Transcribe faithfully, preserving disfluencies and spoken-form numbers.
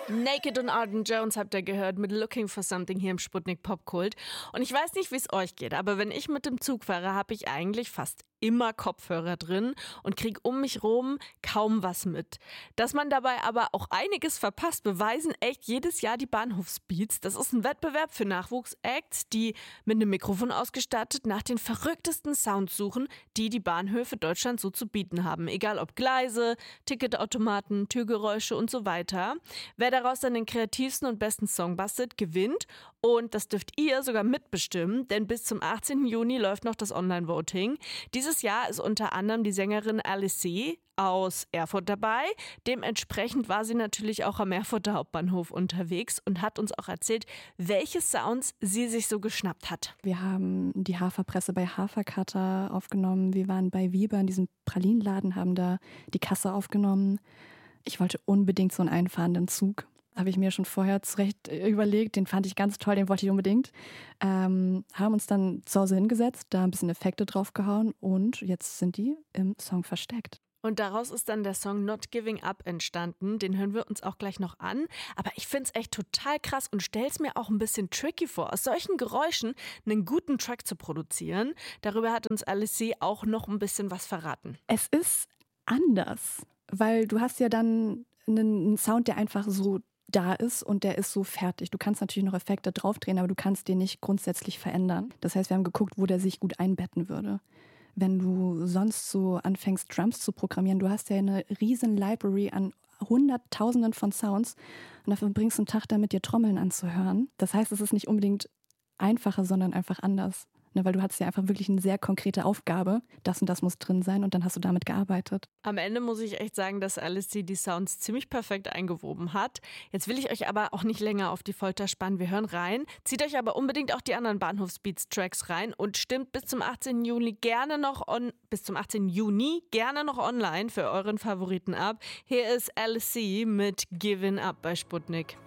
Naked und Arden Jones habt ihr gehört mit Looking for Something hier im Sputnik Popkult. Und ich weiß nicht, wie es euch geht, aber wenn ich mit dem Zug fahre, habe ich eigentlich fast immer Kopfhörer drin und kriege um mich rum kaum was mit. Dass man dabei aber auch einiges verpasst, beweisen echt jedes Jahr die Bahnhofsbeats. Das ist ein Wettbewerb für Nachwuchsacts, die mit einem Mikrofon ausgestattet nach den verrücktesten Sounds suchen, die die Bahnhöfe Deutschlands so zu bieten haben. Egal ob Gleise, Ticketautomaten, Türgeräusche und so weiter. Wer daraus dann den kreativsten und besten Song bastelt, gewinnt. Und das dürft ihr sogar mitbestimmen, denn bis zum achtzehnten Juni läuft noch das Online-Voting. Dieses Jahr ist unter anderem die Sängerin Alice C. aus Erfurt dabei. Dementsprechend war sie natürlich auch am Erfurter Hauptbahnhof unterwegs und hat uns auch erzählt, welche Sounds sie sich so geschnappt hat. Wir haben die Haferpresse bei Hafercutter aufgenommen. Wir waren bei Weber in diesem Pralinenladen, haben da die Kasse aufgenommen. Ich wollte unbedingt so einen einfahrenden Zug. Habe ich mir schon vorher zurecht überlegt. Den fand ich ganz toll, den wollte ich unbedingt. Ähm, haben uns dann zu Hause hingesetzt, da ein bisschen Effekte draufgehauen und jetzt sind die im Song versteckt. Und daraus ist dann der Song Not Giving Up entstanden. Den hören wir uns auch gleich noch an. Aber ich finde es echt total krass und stelle es mir auch ein bisschen tricky vor, aus solchen Geräuschen einen guten Track zu produzieren. Darüber hat uns Alice C. auch noch ein bisschen was verraten. Es ist anders, weil du hast ja dann einen Sound, der einfach so da ist und der ist so fertig. Du kannst natürlich noch Effekte draufdrehen, aber du kannst den nicht grundsätzlich verändern. Das heißt, wir haben geguckt, wo der sich gut einbetten würde. Wenn du sonst so anfängst, Drums zu programmieren, du hast ja eine riesen Library an Hunderttausenden von Sounds und dafür bringst du einen Tag damit, dir Trommeln anzuhören. Das heißt, es ist nicht unbedingt einfacher, sondern einfach anders. Ne, weil du hattest ja einfach wirklich eine sehr konkrete Aufgabe. Das und das muss drin sein und dann hast du damit gearbeitet. Am Ende muss ich echt sagen, dass Alice die Sounds ziemlich perfekt eingewoben hat. Jetzt will ich euch aber auch nicht länger auf die Folter spannen. Wir hören rein. Zieht euch aber unbedingt auch die anderen Bahnhofsbeats-Tracks rein und stimmt bis zum achtzehnten Juni gerne noch on, bis zum achtzehnten Juni gerne noch online für euren Favoriten ab. Hier ist Alice C. mit Giving Up bei Sputnik.